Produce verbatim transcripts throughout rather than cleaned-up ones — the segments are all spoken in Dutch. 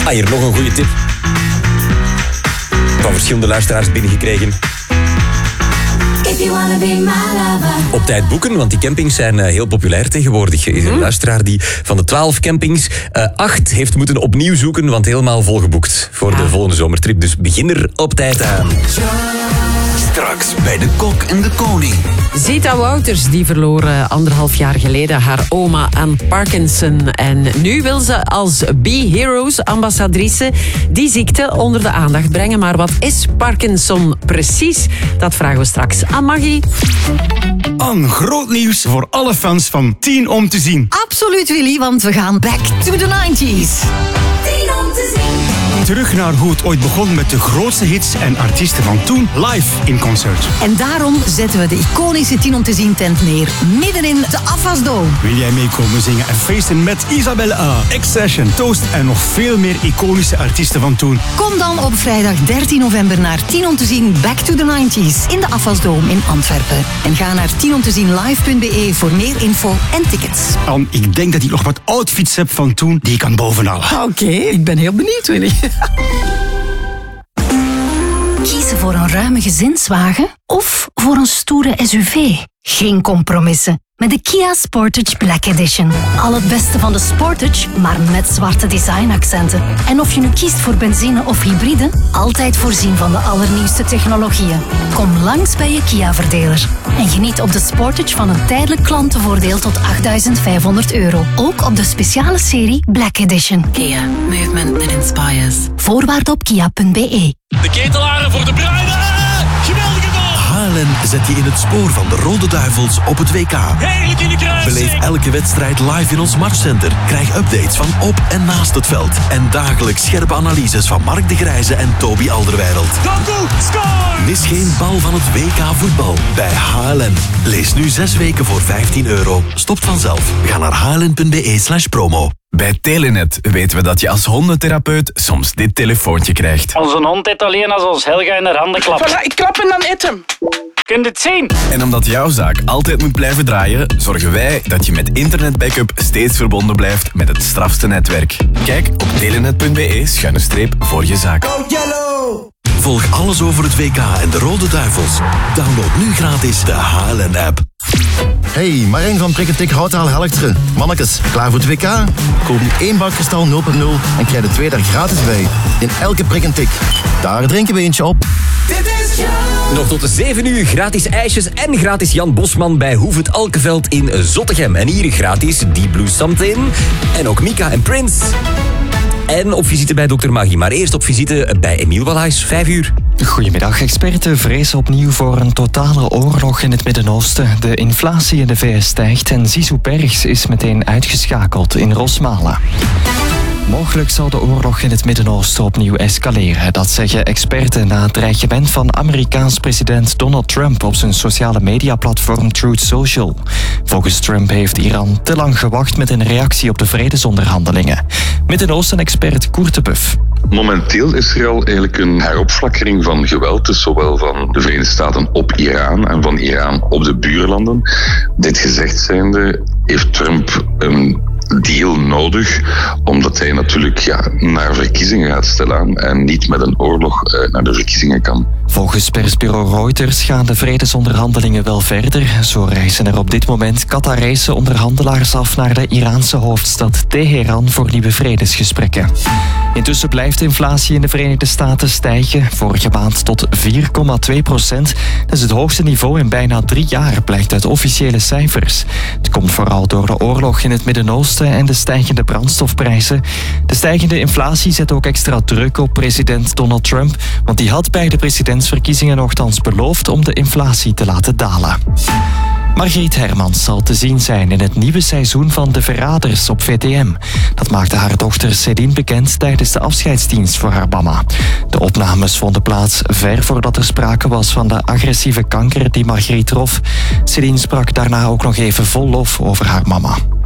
Ah, hier nog een goede tip. Van verschillende luisteraars binnengekregen. Op tijd boeken, want die campings zijn uh, heel populair tegenwoordig. Er is een luisteraar die van de twaalf campings uh, acht heeft moeten opnieuw zoeken, want helemaal volgeboekt voor de volgende zomertrip. Dus begin er op tijd aan. Straks bij de Kok en de Koning. Zita Wouters die verloor uh, anderhalf jaar geleden haar oma aan Parkinson. En nu wil ze als Be Heroes ambassadrice die ziekte onder de aandacht brengen. Maar wat is Parkinson precies? Dat vragen we straks aan Maggie. Een groot nieuws voor alle fans van tien om te zien. Absoluut, Willy, want we gaan back to the nineties. tien om te zien. Terug naar hoe het ooit begon met de grootste hits en artiesten van toen live in concert. En daarom zetten we de iconische tien om te zien tent neer, midden in de Afasdome. Wil jij meekomen zingen en feesten met Isabelle A, X-Session, Toast en nog veel meer iconische artiesten van toen? Kom dan op vrijdag dertien november naar tien om te zien Back to the nineties in de Afasdome in Antwerpen. En ga naar tien om te zien live punt be voor meer info en tickets. An, ik denk dat ik nog wat outfits heb van toen die ik kan bovenhalen. Oké, okay, ik ben heel benieuwd, Willy. Kiezen voor een ruime gezinswagen of voor een stoere S U V? Geen compromissen. Met de Kia Sportage Black Edition. Al het beste van de Sportage, maar met zwarte designaccenten. En of je nu kiest voor benzine of hybride, altijd voorzien van de allernieuwste technologieën. Kom langs bij je Kia-verdeler. En geniet op de Sportage van een tijdelijk klantenvoordeel tot achtduizend vijfhonderd euro. Ook op de speciale serie Black Edition. Kia. Movement that inspires. Voorwaarden op kia punt be. De ketelaren voor de bruiden. Geweldige goal. Haarlem zet je in het spoor van de Rode Duivels op het W K. Heerlijk in de kruising. Beleef elke wedstrijd live in ons matchcenter. Krijg updates van op en naast het veld. En dagelijks scherpe analyses van Mark de Grijze en Toby Alderweireld. Doku, score! Mis geen bal van het W K voetbal bij H L N. Lees nu zes weken voor vijftien euro. Stopt vanzelf. Ga naar h l n punt be slash promo. Bij Telenet weten we dat je als hondentherapeut soms dit telefoontje krijgt. Onze hond eet alleen als ons Helga in haar handen klapt. Voilà, ik klap en dan eet hem. Kunt het zien? En omdat jouw zaak altijd moet blijven draaien, zorgen wij dat je met internetbackup steeds verbonden blijft met het strafste netwerk. Kijk op telenet punt be schuine streep voor je zaak. Go Yellow! Volg alles over het W K en de Rode Duivels. Download nu gratis de H L N-app. Hey, Marijn van Prikketik Houtaal Helkteren. Mannekes, klaar voor het W K? Koop nu één bak kristal nul punt nul en krijg de twee daar gratis bij. In elke prik en tik. Daar drinken we eentje op. Dit is Show. Nog tot zeven uur gratis ijsjes en gratis Jan Bosman bij Hoef het Alkeveld in Zottegem. En hier gratis Deep Blue Something en ook Mika en Prince. En op visite bij dokter Maggie. Maar eerst op visite bij Emiel Walhuis, vijf uur. Goedemiddag. Experten vrezen opnieuw voor een totale oorlog in het Midden-Oosten. De inflatie in de V S stijgt en Zizou Bergs is meteen uitgeschakeld in Rosmalen. Mogelijk zal de oorlog in het Midden-Oosten opnieuw escaleren. Dat zeggen experten na het dreigement van Amerikaans president Donald Trump op zijn sociale mediaplatform Truth Social. Volgens Trump heeft Iran te lang gewacht met een reactie op de vredesonderhandelingen. Midden-Oosten-expert Koert de Buff. Momenteel is er al eigenlijk een heropflakkering van geweld, dus zowel van de Verenigde Staten op Iran en van Iran op de buurlanden. Dit gezegd zijnde heeft Trump een deal nodig, omdat hij natuurlijk ja, naar verkiezingen gaat stellen en niet met een oorlog uh, naar de verkiezingen kan. Volgens persbureau Reuters gaan de vredesonderhandelingen wel verder. Zo reizen er op dit moment Qatarese onderhandelaars af naar de Iraanse hoofdstad Teheran voor nieuwe vredesgesprekken. Intussen blijft de inflatie in de Verenigde Staten stijgen. Vorige maand tot vier komma twee procent. Dat is het hoogste niveau in bijna drie jaar, blijkt uit officiële cijfers. Het komt vooral door de oorlog in het Midden-Oosten en de stijgende brandstofprijzen. De stijgende inflatie zet ook extra druk op president Donald Trump, want die had bij de presidentsverkiezingen nogthans beloofd om de inflatie te laten dalen. Margriet Hermans zal te zien zijn in het nieuwe seizoen van De Verraders op V T M. Dat maakte haar dochter Céline bekend tijdens de afscheidsdienst voor haar mama. De opnames vonden plaats ver voordat er sprake was van de agressieve kanker die Margriet trof. Céline sprak daarna ook nog even vol lof over haar mama.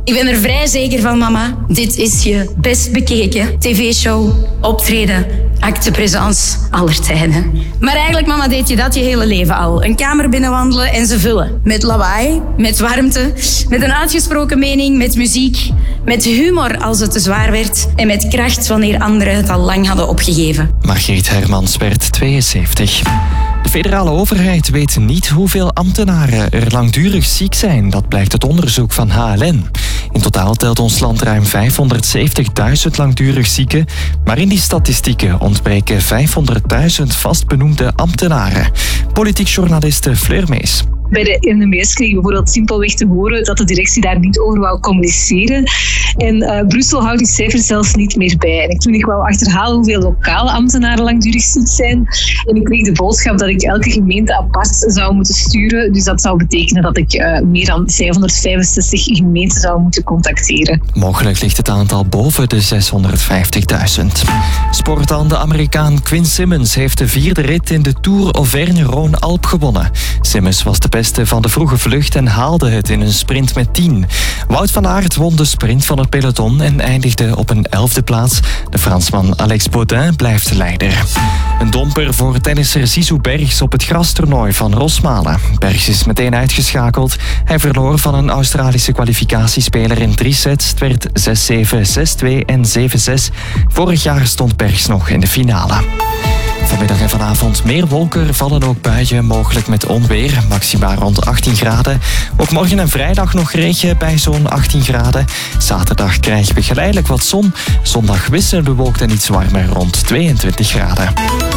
Ik ben er vrij zeker van, mama. Dit is je best bekeken tv-show, optreden, actepresence aller tijden. Maar eigenlijk, mama, deed je dat je hele leven al. Een kamer binnenwandelen en ze vullen. Met lawaai, met warmte, met een uitgesproken mening, met muziek, met humor als het te zwaar werd en met kracht wanneer anderen het al lang hadden opgegeven. Margriet Hermans werd tweeënzeventig. De federale overheid weet niet hoeveel ambtenaren er langdurig ziek zijn. Dat blijkt uit onderzoek van H L N. In totaal telt ons land ruim vijfhonderdzeventigduizend langdurig zieken. Maar in die statistieken ontbreken vijfhonderdduizend vastbenoemde ambtenaren. Politiek journaliste Fleur Mees. Bij de M M S kregen we bijvoorbeeld simpelweg te horen dat de directie daar niet over wou communiceren. En uh, Brussel houdt die cijfers zelfs niet meer bij. En ik toen ik wou achterhalen hoeveel lokale ambtenaren langdurig ziek zijn. En ik kreeg de boodschap dat ik elke gemeente apart zou moeten sturen. Dus dat zou betekenen dat ik uh, meer dan vijfhonderdvijfenzestig gemeenten zou moeten contacteren. Mogelijk ligt het aantal boven de zeshonderdvijftigduizend. Sport aan de Amerikaan Quinn Simmons heeft de vierde rit in de Tour Auvergne-Rhône-Alpes gewonnen. Simmons was de beste van de vroege vlucht en haalde het in een sprint met tien. Wout van Aert won de sprint van het peloton en eindigde op een elfde plaats. De Fransman Alex Baudin blijft leider. Een domper voor tennisser Zizou Bergs op het grastoernooi van Rosmalen. Bergs is meteen uitgeschakeld. Hij verloor van een Australische kwalificatiespeler in drie sets. Het werd zes zeven, zes twee en zeven zes. Vorig jaar stond Bergs nog in de finale. Vanmiddag en vanavond meer wolken, er vallen ook buien, mogelijk met onweer. Maxima rond achttien graden. Ook morgen en vrijdag nog regen bij zo'n achttien graden. Zaterdag krijgen we geleidelijk wat zon. Zondag wisselend bewolkt en iets warmer rond tweeëntwintig graden.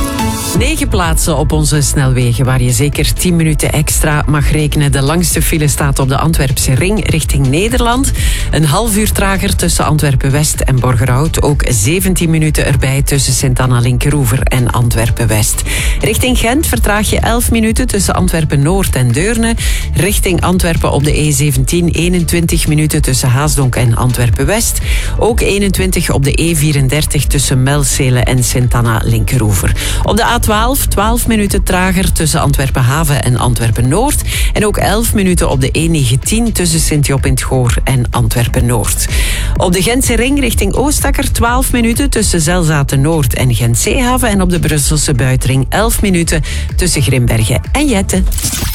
Negen plaatsen op onze snelwegen waar je zeker tien minuten extra mag rekenen. De langste file staat op de Antwerpse ring richting Nederland. Een half uur trager tussen Antwerpen-West en Borgerhout. Ook zeventien minuten erbij tussen Sint-Anna-Linkeroever en Antwerpen-West. Richting Gent vertraag je elf minuten tussen Antwerpen-Noord en Deurne. Richting Antwerpen op de E zeventien eenentwintig minuten tussen Haasdonk en Antwerpen-West. Ook eenentwintig op de E vierendertig tussen Melcele en Sint-Anna-Linkeroever. Op de A twaalf, twaalf minuten trager tussen Antwerpen-Haven en Antwerpen-Noord. En ook elf minuten op de E negentien tussen Sint-Job in het Goor en Antwerpen-Noord. Op de Gentse ring richting Oostakker twaalf minuten tussen Zelzaten-Noord en Gent-Zeehaven. En op de Brusselse buitenring elf minuten tussen Grimbergen en Jette.